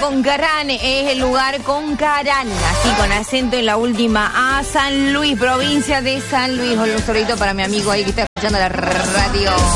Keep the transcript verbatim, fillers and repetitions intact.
Concarán es el lugar Concarán, así con acento en la última A, San Luis, provincia de San Luis. Un saludito para mi amigo ahí que está escuchando la radio.